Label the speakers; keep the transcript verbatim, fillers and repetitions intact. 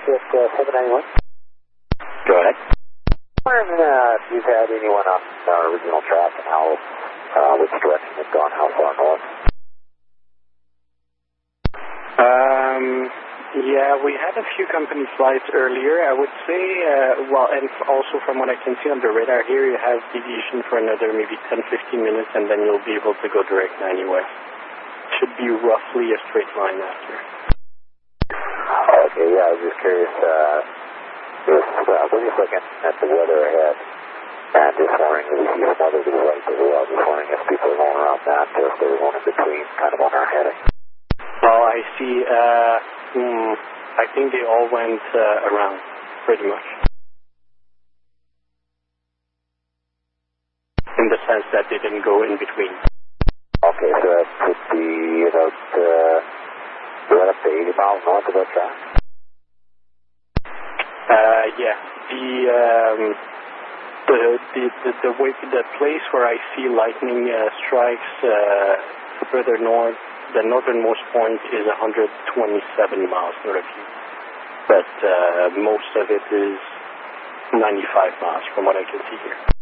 Speaker 1: at uh, seven ninety-one.
Speaker 2: Go ahead.
Speaker 1: Wondering uh, if you've had anyone on our original track and how, uh, which direction it's gone, how far north?
Speaker 2: Um, yeah, we had a few company flights earlier. I would say, uh, well, and also from what I can see on the radar here, you have deviation for another maybe ten, fifteen minutes, and then you'll be able to go direct ninety west. Should be roughly a straight line after.
Speaker 1: Okay, yeah, I was just curious, uh, if, uh, we're just looking at the weather ahead, and just wondering if we see some other good lights as well, just wondering if people are going around that, or if there's one in between, kind of on our heading.
Speaker 2: Oh, I see. Uh, hmm, I think they all went uh, around, pretty much. In the sense that they didn't go in between.
Speaker 1: Okay, so that would be about, uh, what, up to eighty miles north of our track?
Speaker 2: Uh, yeah. The, um, the, the, the, the, way, the place where I see lightning uh, strikes uh, further north, the northernmost point is one hundred twenty-seven miles north of you. But uh, most of it is ninety-five miles from what I can see here.